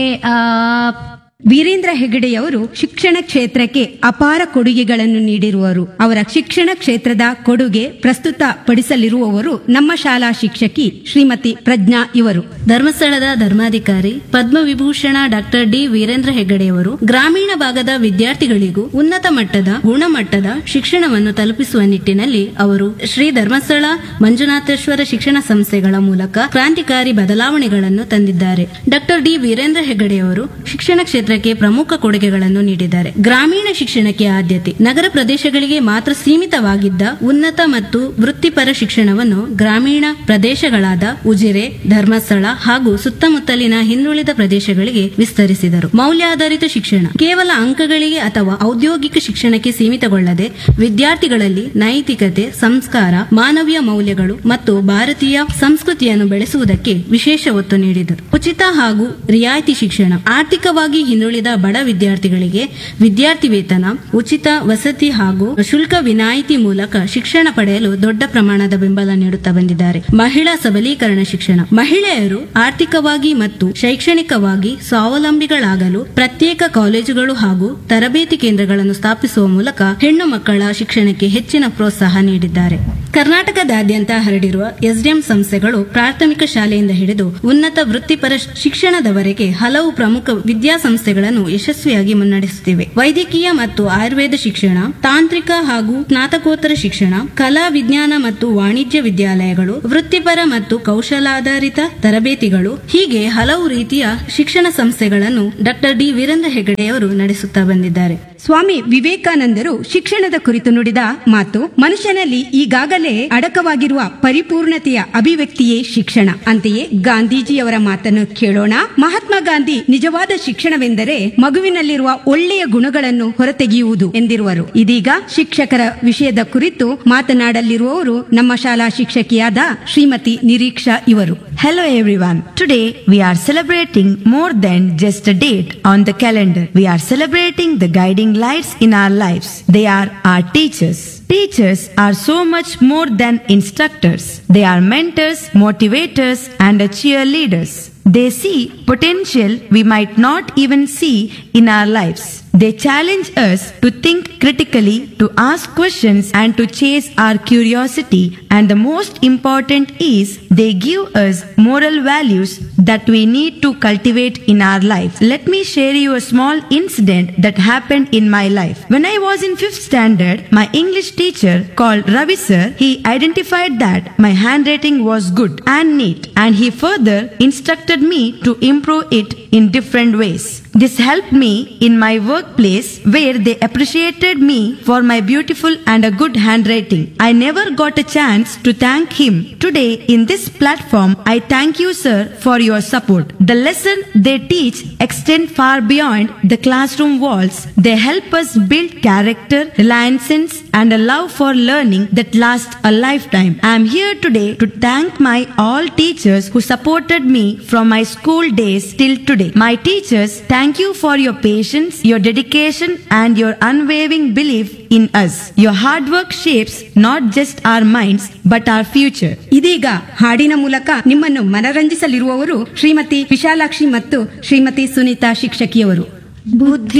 ಆ, ವೀರೇಂದ್ರ ಹೆಗಡೆಯವರು ಶಿಕ್ಷಣ ಕ್ಷೇತ್ರಕ್ಕೆ ಅಪಾರ ಕೊಡುಗೆಗಳನ್ನು ನೀಡಿರುವರು. ಅವರ ಶಿಕ್ಷಣ ಕ್ಷೇತ್ರದ ಕೊಡುಗೆ ಪ್ರಸ್ತುತ ಪಡಿಸಲಿರುವವರು ನಮ್ಮ ಶಾಲಾ ಶಿಕ್ಷಕಿ ಶ್ರೀಮತಿ ಪ್ರಜ್ಞಾ ಇವರು. ಧರ್ಮಸ್ಥಳದ ಧರ್ಮಾಧಿಕಾರಿ ಪದ್ಮವಿಭೂಷಣ ಡಾಕ್ಟರ್ ಡಿ ವೀರೇಂದ್ರ ಹೆಗ್ಗಡೆಯವರು ಗ್ರಾಮೀಣ ಭಾಗದ ವಿದ್ಯಾರ್ಥಿಗಳಿಗೂ ಉನ್ನತ ಮಟ್ಟದ ಗುಣಮಟ್ಟದ ಶಿಕ್ಷಣವನ್ನು ತಲುಪಿಸುವ ನಿಟ್ಟಿನಲ್ಲಿ ಅವರು ಶ್ರೀ ಧರ್ಮಸ್ಥಳ ಮಂಜುನಾಥೇಶ್ವರ ಶಿಕ್ಷಣ ಸಂಸ್ಥೆಗಳ ಮೂಲಕ ಕ್ರಾಂತಿಕಾರಿ ಬದಲಾವಣೆಗಳನ್ನು ತಂದಿದ್ದಾರೆ. ಡಾಕ್ಟರ್ ಡಿ ವೀರೇಂದ್ರ ಹೆಗ್ಗಡೆಯವರು ಶಿಕ್ಷಣ ಕ್ಷೇತ್ರಕ್ಕೆ ಪ್ರಮುಖ ಕೊಡುಗೆಗಳನ್ನು ನೀಡಿದ್ದಾರೆ. ಗ್ರಾಮೀಣ ಶಿಕ್ಷಣಕ್ಕೆ ಆದ್ಯತೆ. ನಗರ ಪ್ರದೇಶಗಳಿಗೆ ಮಾತ್ರ ಸೀಮಿತವಾಗಿದ್ದ ಉನ್ನತ ಮತ್ತು ವೃತ್ತಿಪರ ಶಿಕ್ಷಣವನ್ನು ಗ್ರಾಮೀಣ ಪ್ರದೇಶಗಳಾದ ಉಜಿರೆ, ಧರ್ಮಸ್ಥಳ ಹಾಗೂ ಸುತ್ತಮುತ್ತಲಿನ ಹಿಂದುಳಿದ ಪ್ರದೇಶಗಳಿಗೆ ವಿಸ್ತರಿಸಿದರು. ಮೌಲ್ಯಾಧಾರಿತ ಶಿಕ್ಷಣ ಕೇವಲ ಅಂಕಗಳಿಗೆ ಅಥವಾ ಔದ್ಯೋಗಿಕ ಶಿಕ್ಷಣಕ್ಕೆ ಸೀಮಿತಗೊಳ್ಳದೆ ವಿದ್ಯಾರ್ಥಿಗಳಲ್ಲಿ ನೈತಿಕತೆ, ಸಂಸ್ಕಾರ, ಮಾನವೀಯ ಮೌಲ್ಯಗಳು ಮತ್ತು ಭಾರತೀಯ ಸಂಸ್ಕೃತಿಯನ್ನು ಬೆಳೆಸುವುದಕ್ಕೆ ವಿಶೇಷ ಒತ್ತು ನೀಡಿದರು. ಉಚಿತ ಹಾಗೂ ರಿಯಾಯಿತಿ ಶಿಕ್ಷಣ. ಆರ್ಥಿಕವಾಗಿ ಹಿಂದುಳಿದ ಬಡ ವಿದ್ಯಾರ್ಥಿಗಳಿಗೆ ವಿದ್ಯಾರ್ಥಿ ವೇತನ, ಉಚಿತ ವಸತಿ ಹಾಗೂ ಶುಲ್ಕ ವಿನಾಯಿತಿ ಮೂಲಕ ಶಿಕ್ಷಣ ಪಡೆಯಲು ದೊಡ್ಡ ಪ್ರಮಾಣದ ಬೆಂಬಲ ನೀಡುತ್ತಾ ಬಂದಿದ್ದಾರೆ. ಮಹಿಳಾ ಸಬಲೀಕರಣ ಶಿಕ್ಷಣ. ಮಹಿಳೆಯರು ಆರ್ಥಿಕವಾಗಿ ಮತ್ತು ಶೈಕ್ಷಣಿಕವಾಗಿ ಸ್ವಾವಲಂಬಿಗಳಾಗಲು ಪ್ರತ್ಯೇಕ ಕಾಲೇಜುಗಳು ಹಾಗೂ ತರಬೇತಿ ಕೇಂದ್ರಗಳನ್ನು ಸ್ಥಾಪಿಸುವ ಮೂಲಕ ಹೆಣ್ಣು ಮಕ್ಕಳ ಶಿಕ್ಷಣಕ್ಕೆ ಹೆಚ್ಚಿನ ಪ್ರೋತ್ಸಾಹ ನೀಡಿದ್ದಾರೆ. ಕರ್ನಾಟಕದಾದ್ಯಂತ ಹರಡಿರುವ ಎಸ್ಡಿಎಂ ಸಂಸ್ಥೆಗಳು ಪ್ರಾಥಮಿಕ ಶಾಲೆಯಿಂದ ಹಿಡಿದು ಉನ್ನತ ವೃತ್ತಿಪರ ಶಿಕ್ಷಣದವರೆಗೆ ಹಲವು ಪ್ರಮುಖ ವಿದ್ಯಾಸಂಸ್ಥೆಗಳನ್ನು ಯಶಸ್ವಿಯಾಗಿ ಮುನ್ನಡೆಸುತ್ತಿವೆ. ವೈದ್ಯಕೀಯ ಮತ್ತು ಆಯುರ್ವೇದ ಶಿಕ್ಷಣ, ತಾಂತ್ರಿಕ ಹಾಗೂ ಸ್ನಾತಕೋತ್ತರ ಶಿಕ್ಷಣ, ಕಲಾ, ವಿಜ್ಞಾನ ಮತ್ತು ವಾಣಿಜ್ಯ ವಿದ್ಯಾಲಯಗಳು, ವೃತ್ತಿಪರ ಮತ್ತು ಕೌಶಲಾಧಾರಿತ ತರಬೇತಿಗಳು, ಹೀಗೆ ಹಲವು ರೀತಿಯ ಶಿಕ್ಷಣ ಸಂಸ್ಥೆಗಳನ್ನು ಡಾಕ್ಟರ್ ಡಿ ವೀರೇಂದ್ರ ಹೆಗಡೆಯವರು ನಡೆಸುತ್ತಾ ಬಂದಿದ್ದಾರೆ. ಸ್ವಾಮಿ ವಿವೇಕಾನಂದರು ಶಿಕ್ಷಣದ ಕುರಿತು ನುಡಿದ ಮಾತು, ಮನುಷ್ಯನಲ್ಲಿ ಈಗಾಗಲೇ ಅಡಕವಾಗಿರುವ ಪರಿಪೂರ್ಣತೆಯ ಅಭಿವ್ಯಕ್ತಿಯೇ ಶಿಕ್ಷಣ. ಅಂತೆಯೇ ಗಾಂಧೀಜಿಯವರ ಮಾತನ್ನು ಕೇಳೋಣ. ಮಹಾತ್ಮ ಗಾಂಧಿ ನಿಜವಾದ ಶಿಕ್ಷಣವೆಂದರೆ ಮಗುವಿನಲ್ಲಿರುವ ಒಳ್ಳೆಯ ಗುಣಗಳನ್ನು ಹೊರತೆಗೆಯುವುದು ಎಂದಿರುವರು. ಇದೀಗ ಶಿಕ್ಷಕರ ವಿಷಯದ ಕುರಿತು ಮಾತನಾಡಲಿರುವವರು ನಮ್ಮ ಶಾಲಾ ಶಿಕ್ಷಕಿಯಾದ ಶ್ರೀಮತಿ ನಿರೀಕ್ಷಾ ಇವರು. Hello everyone. Today we are celebrating more than just a date on the calendar. We are celebrating the guiding lights in our lives. They are our teachers. Teachers are so much more than instructors. They are mentors, motivators, and cheerleaders. They see potential we might not even see in our lives. They challenge us to think critically, to ask questions, and to chase our curiosity. And the most important is, they give us moral values that we need to cultivate in our life. Let me share you a small incident that happened in my life. When I was in 5th standard, my English teacher called Ravi sir, he identified that my handwriting was good and neat, and he further instructed me to improve it in different ways. This helped me in my workplace, where they appreciated me for my beautiful and a good handwriting. I never got a chance to thank him. Today in this platform, I thank you sir for your support. The lesson they teach extend far beyond the classroom walls. They help us build character, reliance, and a love for learning that lasts a lifetime. I am here today to thank my all teachers who supported me from my school days till today. My teachers, thank you for your patience, your dedication, and your unwavering belief in us. Your hard work shapes not just our minds but our future. ಇದೀಗ ಹಾಡಿನ ಮೂಲಕ ನಿಮ್ಮನ್ನು ಮನರಂಜಿಸಲಿರುವವರು ಶ್ರೀಮತಿ ವಿಶಾಲಾಕ್ಷಿ ಮತ್ತು ಶ್ರೀಮತಿ ಸುನೀತಾ ಶಿಕ್ಷಕಿಯವರು. ಬುದ್ಧಿ